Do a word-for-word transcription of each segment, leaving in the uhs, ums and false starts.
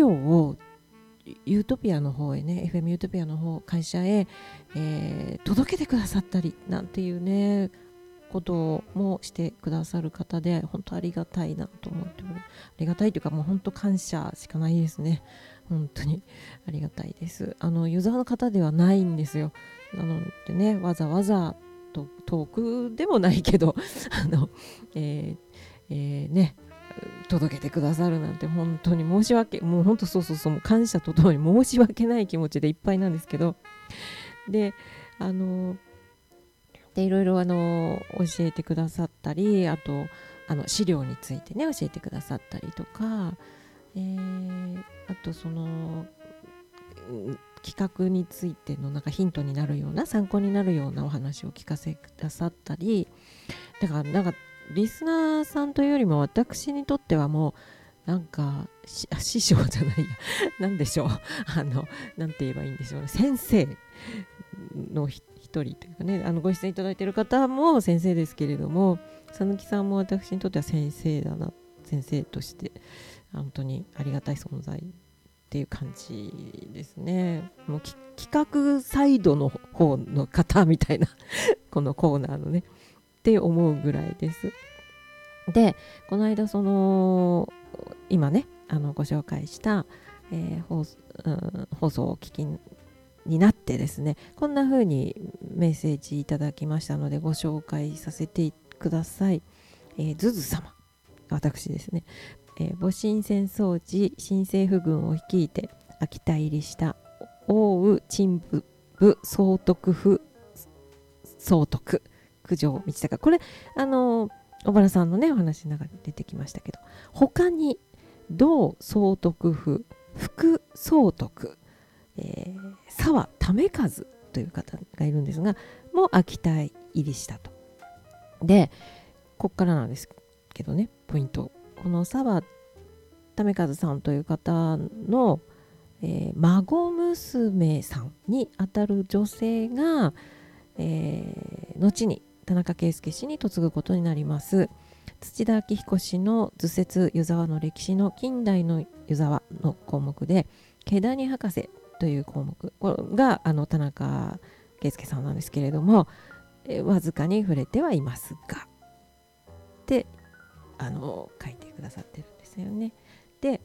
料をユートピアの方へね エフエム ユートピアの方会社へ、えー、届けてくださったりなんていうねこともしてくださる方で本当ありがたいなと思っており、ありがたいというかもう本当感謝しかないですね。本当にありがたいです。あのユーザーの方ではないんですよ。なのでねわざわざと遠くでもないけどあの、えーえー、ね届けてくださるなんて本当に申し訳もう本当そうそうそう感謝とともに申し訳ない気持ちでいっぱいなんですけど、であのでいろいろあの教えてくださったり、あとあの資料についてね教えてくださったりとか、えー、あとその企画についてのなんかヒントになるような参考になるようなお話を聞かせてくださったり、だからなんかリスナーさんというよりも私にとってはもうなんか師匠じゃないやなんでしょうあのなんて言えばいいんでしょうね、先生の一人というかね、あのご出演いただいている方も先生ですけれども、佐貫さんも私にとっては先生だな、先生として本当にありがたい存在っていう感じですね。もう企画サイドの方の方みたいなこのコーナーのねって思うぐらいです。でこの間その今ねあのご紹介した、えー放うん、放送をお聞きになってですね、こんな風にメッセージいただきましたのでご紹介させてください。えー、ズズ様、私ですね、えー、戊辰戦争時新政府軍を率いて秋田入りした奥羽陳部総督府総督九条道隆、これあの小原さんのねお話の中で出てきましたけど、他に同総督府副総督、えー、沢為和という方がいるんですがもう秋田入りしたと。でこっからなんですけどねポイント、この沢為和さんという方の、えー、孫娘さんにあたる女性が、えー、後に田中圭介氏に嫁ぐことになります。土田明彦氏の図説湯沢の歴史の近代の湯沢の項目で毛谷博士という項目、これがあの田中圭介さんなんですけれども、えー、わずかに触れてはいますがってあの書いてくださってるんですよね。で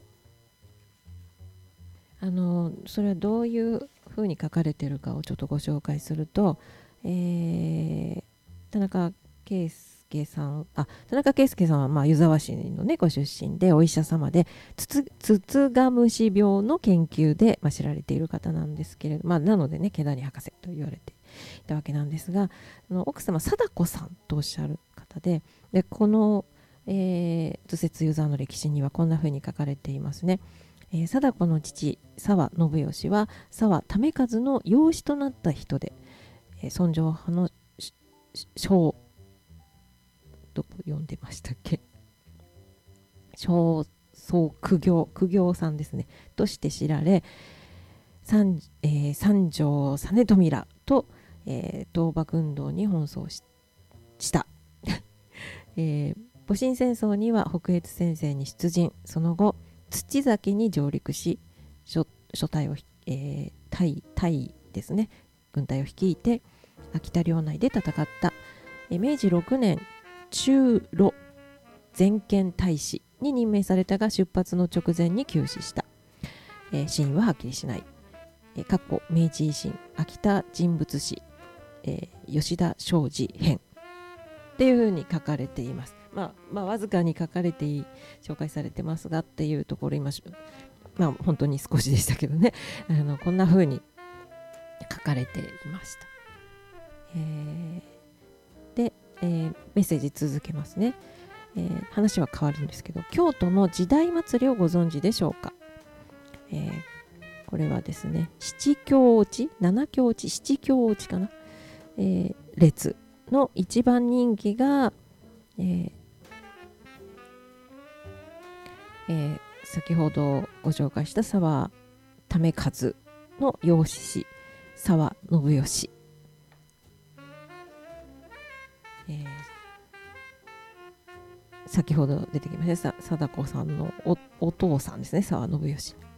あのそれはどういうふうに書かれてるかをちょっとご紹介すると、えー、田中圭介さんあ田中圭介さんはまあ湯沢市の、ね、ご出身でお医者様でつつが虫病の研究で、まあ、知られている方なんですけれど、まあ、なのでね毛谷博士と言われていたわけなんですが、あの奥様貞子さんとおっしゃる方で、でこの、えー、図説湯沢の歴史にはこんなふうに書かれていますね。えー、貞子の父沢信義は沢為和の養子となった人で、えー、尊攘派の小どこ読んでましたっけ小宗苦行苦行さんですねとして知られ、三、えー、三条実富らと、えー、倒幕運動に奔走 し, した、えー、戊辰戦争には北越戦線に出陣、その後土崎に上陸し諸隊を、えー、隊隊ですね軍隊を率いて秋田領内で戦った、えー、明治ろくねん中路全権大使に任命されたが出発の直前に急死した、えー、死因ははっきりしない、えー、過去明治維新秋田人物史、えー、吉田昌司編っていうふうに書かれています。まあ、まあわずかに書かれてい紹介されてますがっていうところ今まあ本当に少しでしたけどねあのこんな風に書かれていました。えー、で、えー、メッセージ続けますね。えー、話は変わるんですけど、京都の時代祭りをご存知でしょうか。えー、これはですね七京落ち七京落ち七京落ちかな、えー、列の一番人気が、えーえー、先ほどご紹介した沢為和の養子氏沢信義、えー、先ほど出てきました貞子さんの お, お父さんですね沢信義